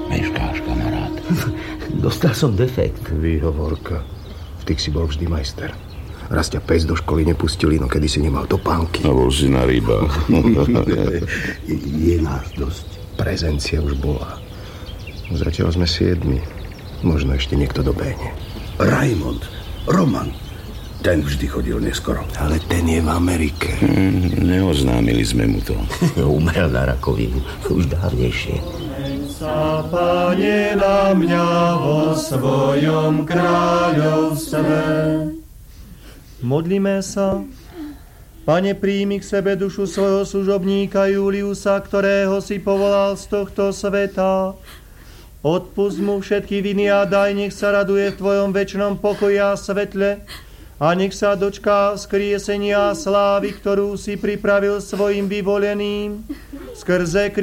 Meškáš, kamarát. Dostal som defekt. Výhovorka. V tých si bol vždy majster. Raz ťa pes do školy nepustili, no kedy si nemal topánky. A bol si na rybách. Je nás dosť. Prezencia už bola. Zatiaľ sme 7. Možno ešte niekto dobehne. Raimond, Roman, ten vždy chodil neskoro. Ale ten je v Amerike. Neoznámili sme mu to. Umrel na rakovinu už dávnejšie. Sa, Pane, na mňa vo svojom kráľovstve. Modlíme sa. Pane, príjmi k sebe dušu svojho služobníka Juliusa, ktorého si povolal z tohto sveta. Odpusť mu všetky viny a daj, nech sa raduje v tvojom večnom pokoji a svetle a nech sa dočká vzkriesenia a slávy, ktorú si pripravil svojim vyvoleným skrze